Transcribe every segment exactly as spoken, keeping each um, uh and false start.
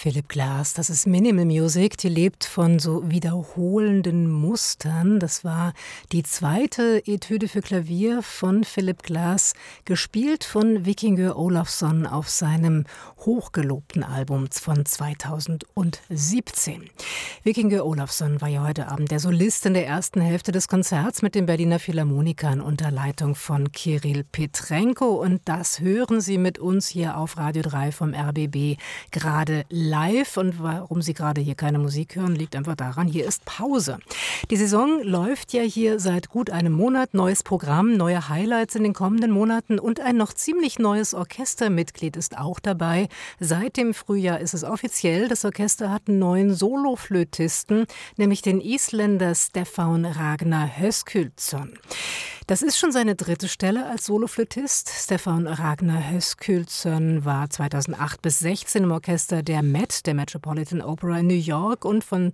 Philip Glass, das ist Minimal Music, die lebt von so wiederholenden Mustern. Das war die zweite Etüde für Klavier von Philip Glass, gespielt von Víkingur Ólafsson auf seinem hochgelobten Album von zweitausendsiebzehn. Víkingur Ólafsson war ja heute Abend der Solist in der ersten Hälfte des Konzerts mit den Berliner Philharmonikern unter Leitung von Kirill Petrenko. Und das hören Sie mit uns hier auf Radio drei vom R B B gerade live. Und warum Sie gerade hier keine Musik hören, liegt einfach daran, hier ist Pause. Die Saison läuft ja hier seit gut einem Monat. Neues Programm, neue Highlights in den kommenden Monaten und ein noch ziemlich neues Orchestermitglied ist auch dabei. Seit dem Frühjahr ist es offiziell, das Orchester hat einen neuen Soloflötisten, nämlich den Isländer Stefán Ragnar Höskuldsson. Das ist schon seine dritte Stelle als Soloflötist. Stefán Ragnar Höskuldsson war zweitausendacht bis sechzehn im Orchester der Met, der Metropolitan Opera in New York, und von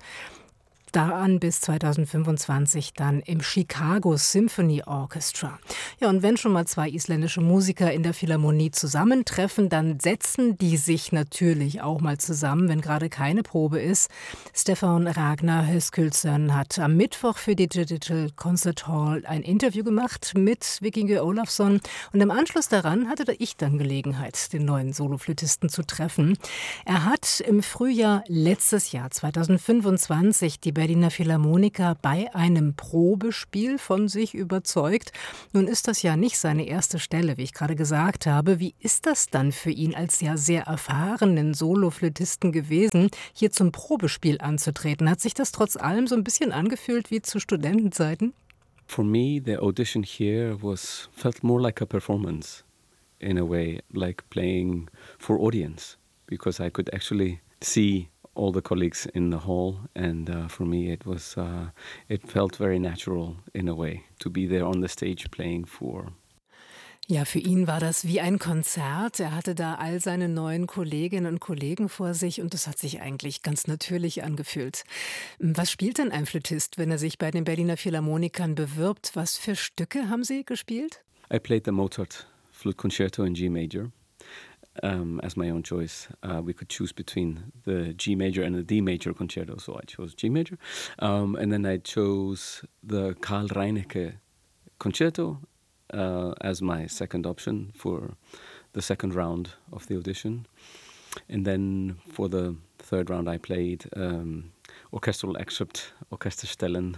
da an bis zweitausendfünfundzwanzig dann im Chicago Symphony Orchestra. Ja, und wenn schon mal zwei isländische Musiker in der Philharmonie zusammentreffen, dann setzen die sich natürlich auch mal zusammen, wenn gerade keine Probe ist. Stefán Ragnar Höskuldsson hat am Mittwoch für die Digital Concert Hall ein Interview gemacht mit Víkingur Ólafsson, und im Anschluss daran hatte ich dann Gelegenheit, den neuen Soloflötisten zu treffen. Er hat im Frühjahr letztes Jahr, zweitausendfünfundzwanzig, die Berliner Philharmoniker bei einem Probespiel von sich überzeugt. Nun ist das ja nicht seine erste Stelle, wie ich gerade gesagt habe. Wie ist das dann für ihn als ja sehr erfahrenen Soloflötisten gewesen, hier zum Probespiel anzutreten? Hat sich das trotz allem so ein bisschen angefühlt wie zu Studentenzeiten? For me, the audition here was felt more like a performance in a way, like playing for audience, because I could actually see all the colleagues in the hall, and uh, for me it was uh, it felt very natural in a way to be there on the stage playing for. Ja, für ihn war das wie ein Konzert. Er hatte da all seine neuen Kolleginnen und Kollegen vor sich, und das hat sich eigentlich ganz natürlich angefühlt. Was spielt denn ein Flötist, wenn er sich bei den Berliner Philharmonikern bewirbt? Was für Stücke haben Sie gespielt? I played the Mozart Flute Concerto in G major. Um, as my own choice. Uh, we could choose between the G major and the D major concerto, so I chose G major. Um, and then I chose the Karl Reinecke concerto uh, as my second option for the second round of the audition. And then for the third round I played um, orchestral excerpt, Orchesterstellen.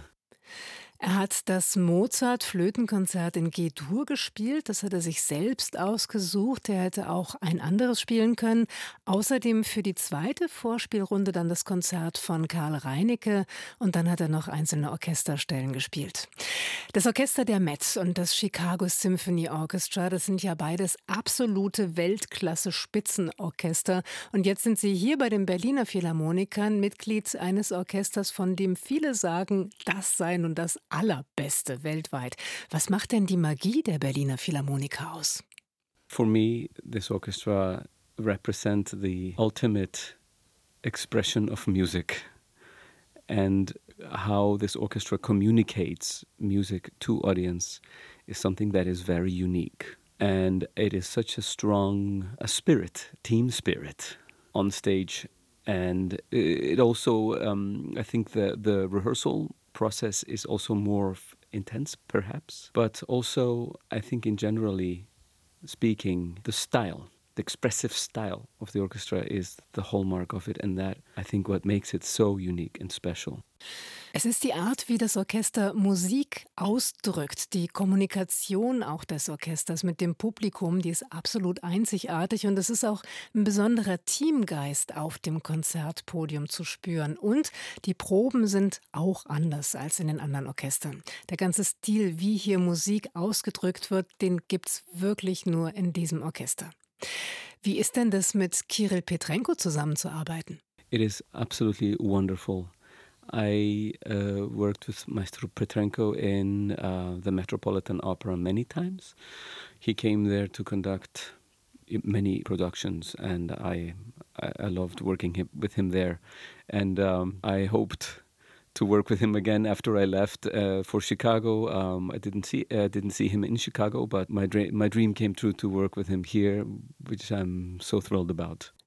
Er hat das Mozart-Flötenkonzert in G-Dur gespielt. Das hat er sich selbst ausgesucht. Er hätte auch ein anderes spielen können. Außerdem für die zweite Vorspielrunde dann das Konzert von Karl Reinecke. Und dann hat er noch einzelne Orchesterstellen gespielt. Das Orchester der Met und das Chicago Symphony Orchestra, das sind ja beides absolute Weltklasse-Spitzenorchester. Und jetzt sind sie hier bei den Berliner Philharmonikern Mitglied eines Orchesters, von dem viele sagen, das sei nun das allerbeste weltweit. Was macht denn die Magie der Berliner Philharmoniker aus? For me, this orchestra represents the ultimate expression of music, and how this orchestra communicates music to audience is something that is very unique. And it is such a strong a spirit, team spirit on stage. And it also, um, I think the, the rehearsal process is also more intense, perhaps. But also, I think in generally speaking, the style, the expressive style of the orchestra is the hallmark of it. And that, I think, what makes it so unique and special. Es ist die Art, wie das Orchester Musik ausdrückt, die Kommunikation auch des Orchesters mit dem Publikum, die ist absolut einzigartig, und es ist auch ein besonderer Teamgeist auf dem Konzertpodium zu spüren. Und die Proben sind auch anders als in den anderen Orchestern. Der ganze Stil, wie hier Musik ausgedrückt wird, den gibt's wirklich nur in diesem Orchester. Wie ist denn das, mit Kirill Petrenko zusammenzuarbeiten? It is absolutely wonderful. I uh, worked with Maestro Petrenko in uh, the Metropolitan Opera many times. He came there to conduct many productions, and I I, I loved working him, with him there. And um, I hoped to work with him again after I left uh, for Chicago. Um, I didn't see uh, didn't see him in Chicago, but my dream my dream came true to work with him here, which I'm so thrilled about.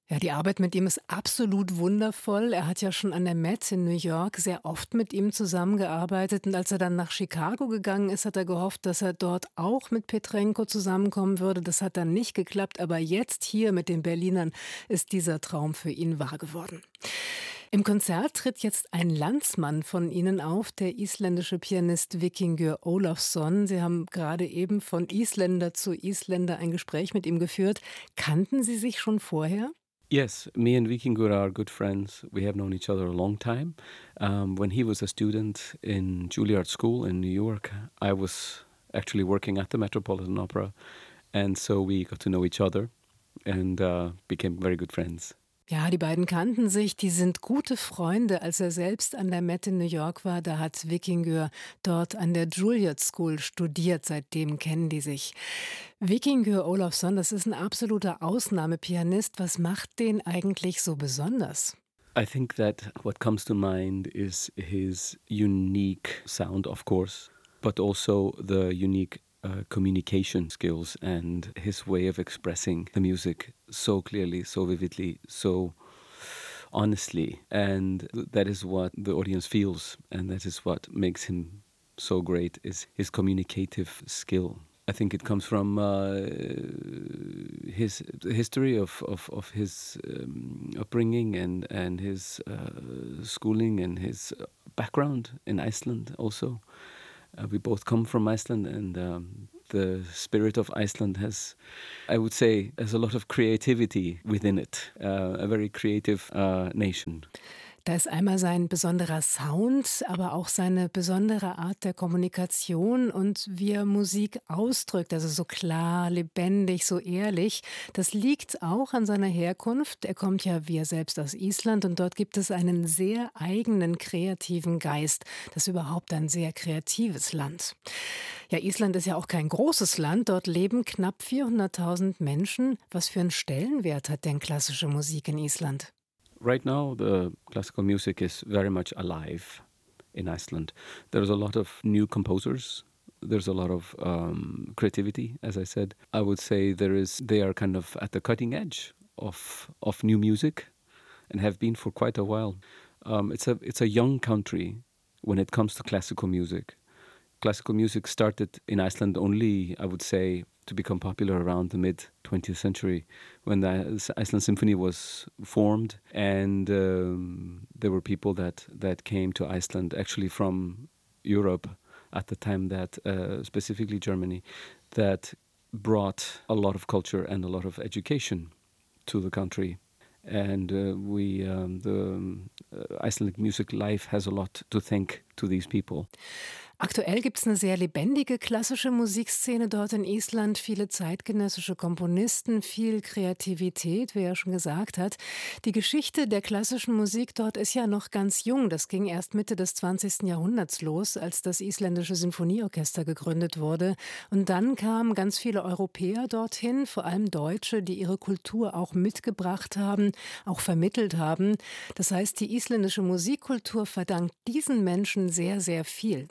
Ja, die Arbeit mit ihm ist absolut wundervoll. Er hat ja schon an der Met in New York sehr oft mit ihm zusammengearbeitet. Und als er dann nach Chicago gegangen ist, hat er gehofft, dass er dort auch mit Petrenko zusammenkommen würde. Das hat dann nicht geklappt. Aber jetzt hier mit den Berlinern ist dieser Traum für ihn wahr geworden. Im Konzert tritt jetzt ein Landsmann von Ihnen auf, der isländische Pianist Víkingur Ólafsson. Sie haben gerade eben von Isländer zu Isländer ein Gespräch mit ihm geführt. Kannten Sie sich schon vorher? Yes, me and Víkingur are good friends. We have known each other a long time. Um, when he was a student in Juilliard School in New York, I was actually working at the Metropolitan Opera. And so we got to know each other and uh, became very good friends. Ja, die beiden kannten sich, die sind gute Freunde. Als er selbst an der Met in New York war, da hat Víkingur dort an der Juilliard School studiert. Seitdem kennen die sich. Víkingur Ólafsson, das ist ein absoluter Ausnahmepianist. Was macht den eigentlich so besonders? I think that what comes to mind is his unique sound, of course, but also the unique Uh, communication skills and his way of expressing the music so clearly, so vividly, so honestly. And that is what the audience feels, and that is what makes him so great, is his communicative skill. I think it comes from uh, his history of, of, of his um, upbringing and, and his uh, schooling and his background in Iceland also. Uh, we both come from Iceland, and um, the spirit of Iceland has, I would say, has a lot of creativity within it. Uh, a very creative uh, nation. Da ist einmal sein besonderer Sound, aber auch seine besondere Art der Kommunikation und wie er Musik ausdrückt, also so klar, lebendig, so ehrlich. Das liegt auch an seiner Herkunft. Er kommt ja, wie er selbst, aus Island und dort gibt es einen sehr eigenen kreativen Geist. Das ist überhaupt ein sehr kreatives Land. Ja, Island ist ja auch kein großes Land. Dort leben knapp vierhunderttausend Menschen. Was für einen Stellenwert hat denn klassische Musik in Island? Right now, the classical music is very much alive in Iceland. There's a lot of new composers. There's a lot of um, creativity, as I said. I would say there is. They are kind of at the cutting edge of of new music, and have been for quite a while. Um, it's a it's a young country when it comes to classical music. Classical music started in Iceland only, I would say, to become popular around the mid twentieth century, when the Iceland Symphony was formed, and um, there were people that, that came to Iceland actually from Europe at the time, that uh, specifically Germany, that brought a lot of culture and a lot of education to the country. And uh, we, um, the uh, Icelandic music life has a lot to thank to these people. Aktuell gibt es eine sehr lebendige klassische Musikszene dort in Island, viele zeitgenössische Komponisten, viel Kreativität, wie er schon gesagt hat. Die Geschichte der klassischen Musik dort ist ja noch ganz jung. Das ging erst Mitte des zwanzigsten Jahrhunderts los, als das isländische Sinfonieorchester gegründet wurde. Und dann kamen ganz viele Europäer dorthin, vor allem Deutsche, die ihre Kultur auch mitgebracht haben, auch vermittelt haben. Das heißt, die isländische Musikkultur verdankt diesen Menschen sehr, sehr viel.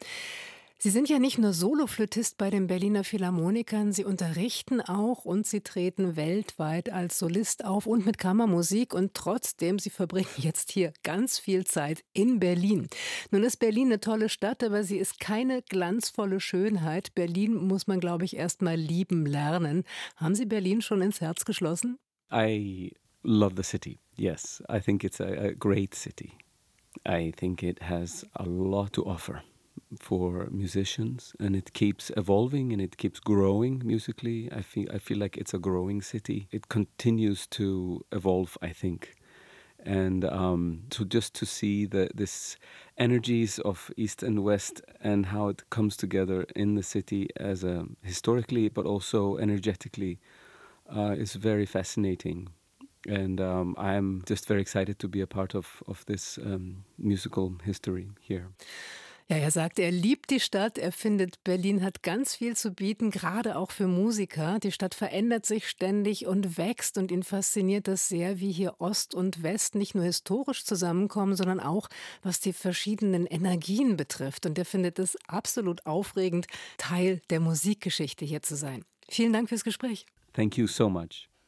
Sie sind ja nicht nur Soloflötist bei den Berliner Philharmonikern, Sie unterrichten auch und Sie treten weltweit als Solist auf und mit Kammermusik und trotzdem, Sie verbringen jetzt hier ganz viel Zeit in Berlin. Nun ist Berlin eine tolle Stadt, aber sie ist keine glanzvolle Schönheit. Berlin muss man, glaube ich, erst mal lieben lernen. Haben Sie Berlin schon ins Herz geschlossen? I love the city, yes. I think it's a, a great city. I think it has a lot to offer for musicians, and it keeps evolving and it keeps growing musically. I feel I feel like it's a growing city. It continues to evolve, I think, and um, to just to see the this energies of East and West and how it comes together in the city as a historically, but also energetically, uh, is very fascinating. And um, I'm just very excited to be a part of of this um, musical history here. Ja, er sagt, er liebt die Stadt, er findet, Berlin hat ganz viel zu bieten, gerade auch für Musiker. Die Stadt verändert sich ständig und wächst und ihn fasziniert das sehr, wie hier Ost und West nicht nur historisch zusammenkommen, sondern auch, was die verschiedenen Energien betrifft. Und er findet es absolut aufregend, Teil der Musikgeschichte hier zu sein. Vielen Dank fürs Gespräch. Thank you so much.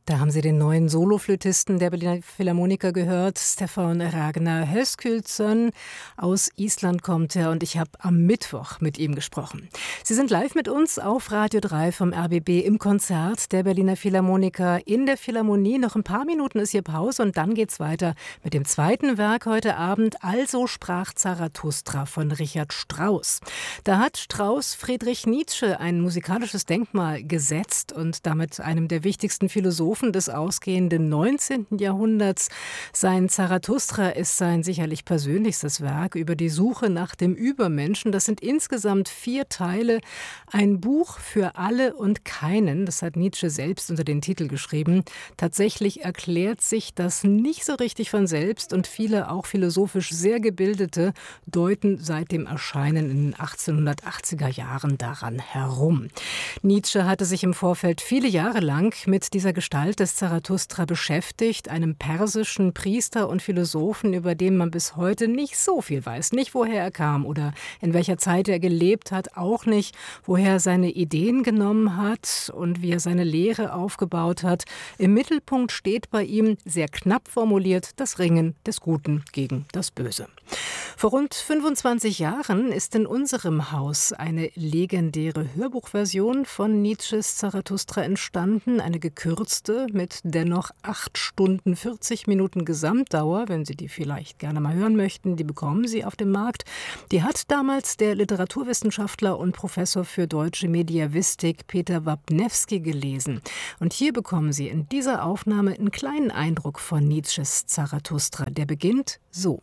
Da haben Sie den neuen Soloflötisten der Berliner Philharmoniker gehört, Stefan Ragnar Höskülsson. Aus Island kommt er und ich habe am Mittwoch mit ihm gesprochen. Sie sind live mit uns auf Radio drei vom R B B im Konzert der Berliner Philharmoniker in der Philharmonie. Noch ein paar Minuten ist hier Pause und dann geht's weiter mit dem zweiten Werk heute Abend. Also sprach Zarathustra von Richard Strauss. Da hat Strauss Friedrich Nietzsche ein musikalisches Denkmal gesetzt und damit einem der wichtigsten Philosophen des ausgehenden neunzehnten Jahrhunderts. Sein Zarathustra ist sein sicherlich persönlichstes Werk über die Suche nach dem Übermenschen. Das sind insgesamt vier Teile. Ein Buch für alle und keinen. Das hat Nietzsche selbst unter den Titel geschrieben. Tatsächlich erklärt sich das nicht so richtig von selbst und viele, auch philosophisch sehr Gebildete, deuten seit dem Erscheinen in den achtzehnhundertachtziger Jahren daran herum. Nietzsche hatte sich im Vorfeld viele Jahre lang mit dieser Gestalt des Zarathustra beschäftigt, einem persischen Priester und Philosophen, über den man bis heute nicht so viel weiß. Nicht, woher er kam oder in welcher Zeit er gelebt hat, auch nicht, woher er seine Ideen genommen hat und wie er seine Lehre aufgebaut hat. Im Mittelpunkt steht bei ihm, sehr knapp formuliert, das Ringen des Guten gegen das Böse. Vor rund fünfundzwanzig Jahren ist in unserem Haus eine legendäre Hörbuchversion von Nietzsches Zarathustra entstanden, eine gekürzte mit dennoch acht Stunden vierzig Minuten Gesamtdauer. Wenn Sie die vielleicht gerne mal hören möchten, die bekommen Sie auf dem Markt. Die hat damals der Literaturwissenschaftler und Professor für deutsche Mediavistik Peter Wapniewski gelesen. Und hier bekommen Sie in dieser Aufnahme einen kleinen Eindruck von Nietzsches Zarathustra. Der beginnt so.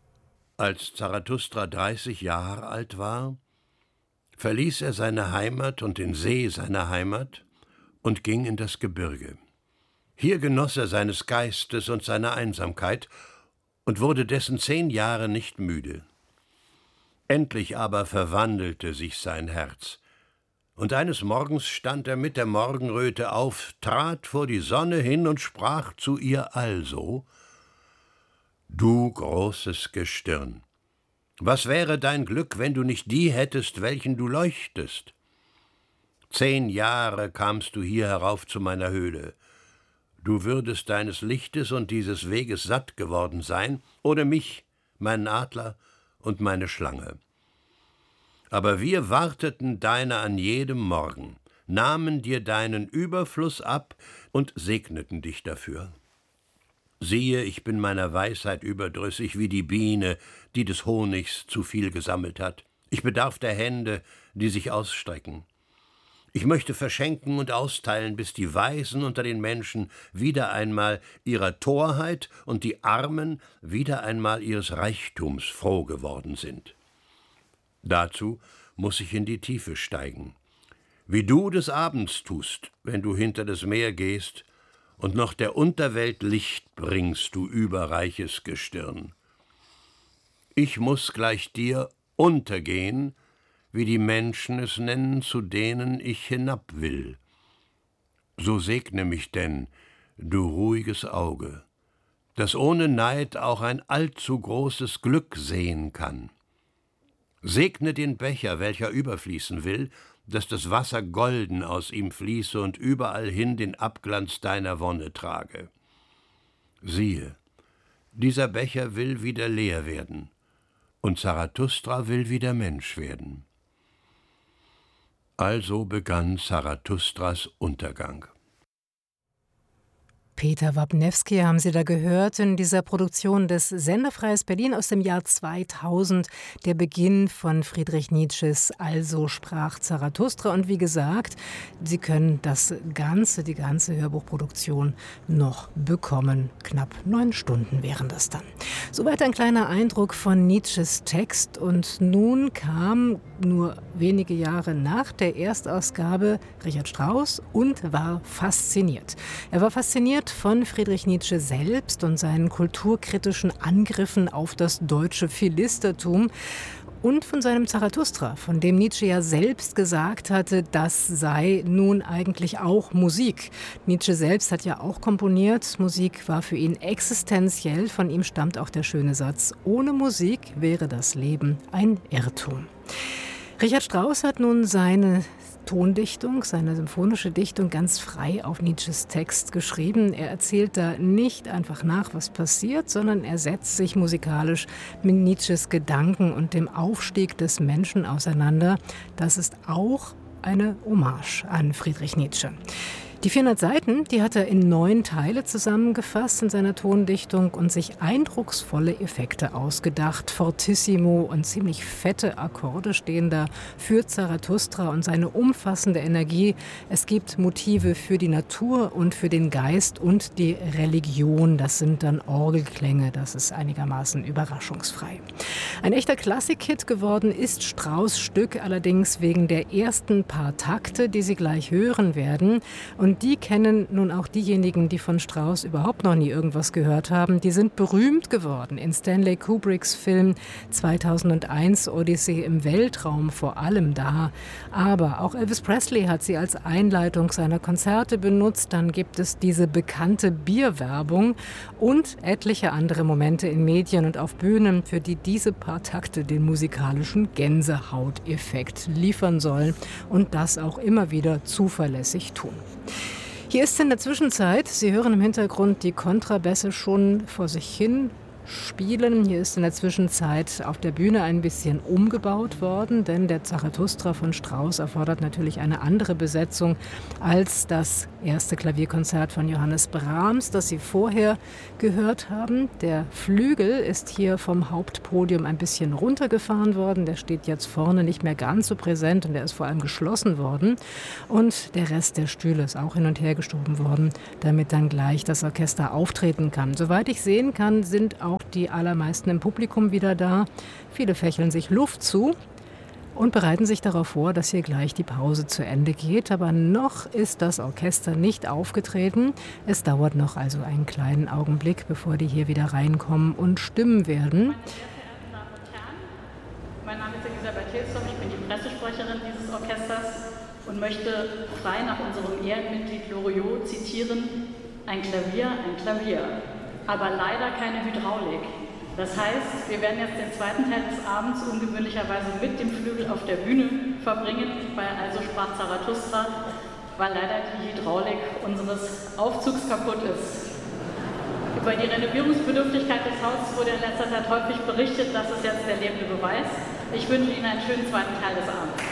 Als Zarathustra dreißig Jahre alt war, verließ er seine Heimat und den See seiner Heimat und ging in das Gebirge. Hier genoss er seines Geistes und seiner Einsamkeit und wurde dessen zehn Jahre nicht müde. Endlich aber verwandelte sich sein Herz, und eines Morgens stand er mit der Morgenröte auf, trat vor die Sonne hin und sprach zu ihr also: »Du großes Gestirn, was wäre dein Glück, wenn du nicht die hättest, welchen du leuchtest? Zehn Jahre kamst du hier herauf zu meiner Höhle. Du würdest deines Lichtes und dieses Weges satt geworden sein, ohne mich, meinen Adler und meine Schlange. Aber wir warteten deiner an jedem Morgen, nahmen dir deinen Überfluss ab und segneten dich dafür. Siehe, ich bin meiner Weisheit überdrüssig wie die Biene, die des Honigs zu viel gesammelt hat. Ich bedarf der Hände, die sich ausstrecken. Ich möchte verschenken und austeilen, bis die Weisen unter den Menschen wieder einmal ihrer Torheit und die Armen wieder einmal ihres Reichtums froh geworden sind. Dazu muss ich in die Tiefe steigen, wie du des Abends tust, wenn du hinter das Meer gehst, und noch der Unterwelt Licht bringst, du überreiches Gestirn. Ich muss gleich dir untergehen, wie die Menschen es nennen, zu denen ich hinab will. So segne mich denn, du ruhiges Auge, das ohne Neid auch ein allzu großes Glück sehen kann. Segne den Becher, welcher überfließen will, dass das Wasser golden aus ihm fließe und überall hin den Abglanz deiner Wonne trage. Siehe, dieser Becher will wieder leer werden, und Zarathustra will wieder Mensch werden. Also begann Zarathustras Untergang. Peter Wapniewski haben Sie da gehört in dieser Produktion des Senderfreies Berlin aus dem Jahr zweitausend, der Beginn von Friedrich Nietzsches Also sprach Zarathustra. Und wie gesagt, Sie können das ganze, die ganze Hörbuchproduktion noch bekommen. Knapp neun Stunden wären das dann. Soweit ein kleiner Eindruck von Nietzsches Text. Und nun kam nur wenige Jahre nach der Erstausgabe Richard Strauss und war fasziniert. Er war fasziniert von Friedrich Nietzsche selbst und seinen kulturkritischen Angriffen auf das deutsche Philistertum und von seinem Zarathustra, von dem Nietzsche ja selbst gesagt hatte, das sei nun eigentlich auch Musik. Nietzsche selbst hat ja auch komponiert, Musik war für ihn existenziell, von ihm stammt auch der schöne Satz: Ohne Musik wäre das Leben ein Irrtum. Richard Strauss hat nun seine Tondichtung, seine symphonische Dichtung ganz frei auf Nietzsches Text geschrieben. Er erzählt da nicht einfach nach, was passiert, sondern er setzt sich musikalisch mit Nietzsches Gedanken und dem Aufstieg des Menschen auseinander. Das ist auch eine Hommage an Friedrich Nietzsche. Die vierhundert Seiten, die hat er in neun Teile zusammengefasst in seiner Tondichtung und sich eindrucksvolle Effekte ausgedacht. Fortissimo und ziemlich fette Akkorde stehen da für Zarathustra und seine umfassende Energie. Es gibt Motive für die Natur und für den Geist und die Religion. Das sind dann Orgelklänge, das ist einigermaßen überraschungsfrei. Ein echter Klassik-Hit geworden ist Strauss' Stück allerdings wegen der ersten paar Takte, die Sie gleich hören werden. Und Und die kennen nun auch diejenigen, die von Strauss überhaupt noch nie irgendwas gehört haben. Die sind berühmt geworden in Stanley Kubricks Film zweitausendeins, Odyssee im Weltraum, vor allem da. Aber auch Elvis Presley hat sie als Einleitung seiner Konzerte benutzt. Dann gibt es diese bekannte Bierwerbung und etliche andere Momente in Medien und auf Bühnen, für die diese paar Takte den musikalischen Gänsehauteffekt liefern sollen und das auch immer wieder zuverlässig tun. Hier ist in der Zwischenzeit, Sie hören im Hintergrund die Kontrabässe schon vor sich hin spielen. Hier ist in der Zwischenzeit auf der Bühne ein bisschen umgebaut worden, denn der Zarathustra von Strauss erfordert natürlich eine andere Besetzung als das erste Klavierkonzert von Johannes Brahms, das Sie vorher gehört haben. Der Flügel ist hier vom Hauptpodium ein bisschen runtergefahren worden. Der steht jetzt vorne nicht mehr ganz so präsent und der ist vor allem geschlossen worden. Und der Rest der Stühle ist auch hin und her geschoben worden, damit dann gleich das Orchester auftreten kann. Soweit ich sehen kann, sind auch die allermeisten im Publikum wieder da. Viele fächeln sich Luft zu und bereiten sich darauf vor, dass hier gleich die Pause zu Ende geht. Aber noch ist das Orchester nicht aufgetreten. Es dauert noch also einen kleinen Augenblick, bevor die hier wieder reinkommen und stimmen werden. Mein Name ist Elisabeth Hilsdorf, ich bin die Pressesprecherin dieses Orchesters und möchte frei nach unserem Ehrenmitglied Loriot zitieren: Ein Klavier, ein Klavier, aber leider keine Hydraulik. Das heißt, wir werden jetzt den zweiten Teil des Abends ungewöhnlicherweise mit dem Flügel auf der Bühne verbringen, bei Also sprach Zarathustra, weil leider die Hydraulik unseres Aufzugs kaputt ist. Über die Renovierungsbedürftigkeit des Hauses wurde in letzter Zeit häufig berichtet, das ist jetzt der lebende Beweis. Ich wünsche Ihnen einen schönen zweiten Teil des Abends.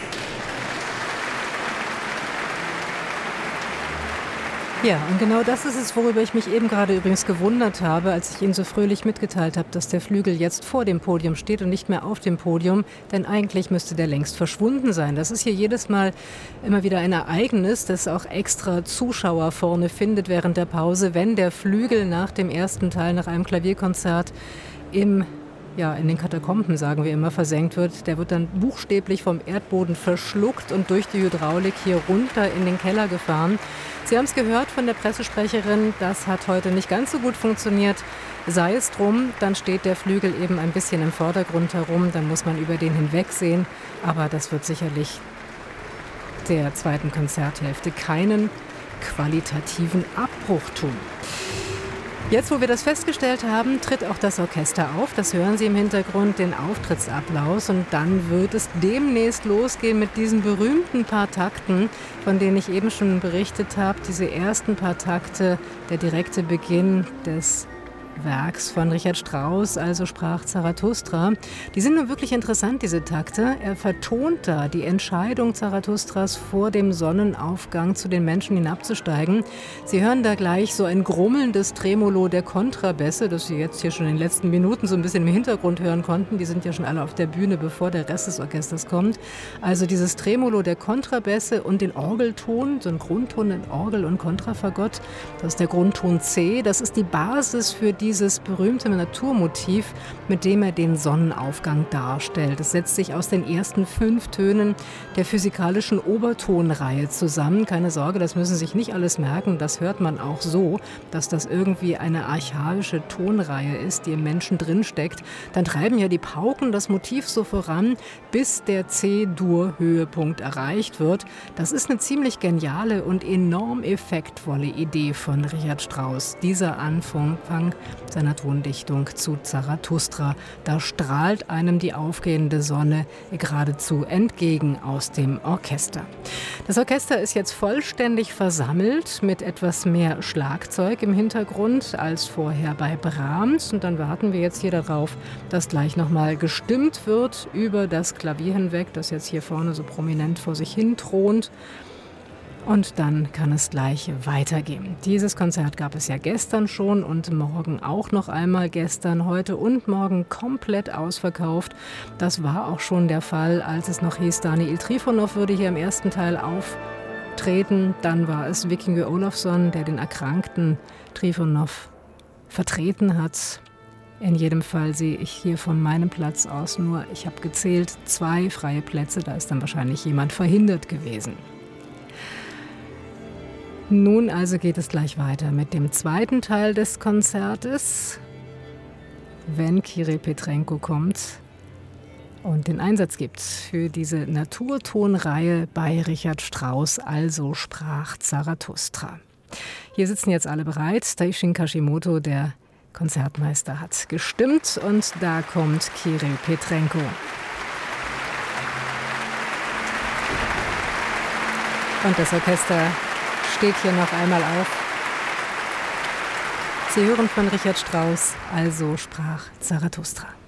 Ja, und genau das ist es, worüber ich mich eben gerade übrigens gewundert habe, als ich Ihnen so fröhlich mitgeteilt habe, dass der Flügel jetzt vor dem Podium steht und nicht mehr auf dem Podium, denn eigentlich müsste der längst verschwunden sein. Das ist hier jedes Mal immer wieder ein Ereignis, das auch extra Zuschauer vorne findet während der Pause, wenn der Flügel nach dem ersten Teil, nach einem Klavierkonzert im ja, in den Katakomben, sagen wir immer, versenkt wird. Der wird dann buchstäblich vom Erdboden verschluckt und durch die Hydraulik hier runter in den Keller gefahren. Sie haben es gehört von der Pressesprecherin, das hat heute nicht ganz so gut funktioniert. Sei es drum, dann steht der Flügel eben ein bisschen im Vordergrund herum, dann muss man über den hinwegsehen. Aber das wird sicherlich der zweiten Konzerthälfte keinen qualitativen Abbruch tun. Jetzt, wo wir das festgestellt haben, tritt auch das Orchester auf. Das hören Sie im Hintergrund, den Auftrittsapplaus. Und dann wird es demnächst losgehen mit diesen berühmten paar Takten, von denen ich eben schon berichtet habe. Diese ersten paar Takte, der direkte Beginn des Werks von Richard Strauss, also sprach Zarathustra. Die sind nun wirklich interessant, diese Takte. Er vertont da die Entscheidung Zarathustras vor dem Sonnenaufgang zu den Menschen hinabzusteigen. Sie hören da gleich so ein grummelndes Tremolo der Kontrabässe, das Sie jetzt hier schon in den letzten Minuten so ein bisschen im Hintergrund hören konnten. Die sind ja schon alle auf der Bühne, bevor der Rest des Orchesters kommt. Also dieses Tremolo der Kontrabässe und den Orgelton, so ein Grundton in Orgel und Kontrafagott. Das ist der Grundton C. Das ist die Basis für die dieses berühmte Naturmotiv, mit dem er den Sonnenaufgang darstellt. Es setzt sich aus den ersten fünf Tönen der physikalischen Obertonreihe zusammen. Keine Sorge, das müssen Sie sich nicht alles merken. Das hört man auch so, dass das irgendwie eine archaische Tonreihe ist, die im Menschen drinsteckt. Dann treiben ja die Pauken das Motiv so voran, bis der C-Dur-Höhepunkt erreicht wird. Das ist eine ziemlich geniale und enorm effektvolle Idee von Richard Strauss. Dieser Anfang seiner Tondichtung zu Zarathustra. Da strahlt einem die aufgehende Sonne geradezu entgegen aus dem Orchester. Das Orchester ist jetzt vollständig versammelt mit etwas mehr Schlagzeug im Hintergrund als vorher bei Brahms. Und dann warten wir jetzt hier darauf, dass gleich nochmal gestimmt wird über das Klavier hinweg, das jetzt hier vorne so prominent vor sich hin thront. Und dann kann es gleich weitergehen. Dieses Konzert gab es ja gestern schon und morgen auch noch einmal. Gestern, heute und morgen komplett ausverkauft. Das war auch schon der Fall, als es noch hieß, Daniil Trifonov würde hier im ersten Teil auftreten. Dann war es Vikingur Olafsson, der den erkrankten Trifonov vertreten hat. In jedem Fall sehe ich hier von meinem Platz aus nur, ich habe gezählt, zwei freie Plätze. Da ist dann wahrscheinlich jemand verhindert gewesen. Nun also geht es gleich weiter mit dem zweiten Teil des Konzertes, wenn Kirill Petrenko kommt und den Einsatz gibt für diese Naturtonreihe bei Richard Strauss, also sprach Zarathustra. Hier sitzen jetzt alle bereit. Taishin Kashimoto, der Konzertmeister, hat gestimmt und da kommt Kirill Petrenko. Und das Orchester steht hier noch einmal auf. Sie hören von Richard Strauss, also sprach Zarathustra.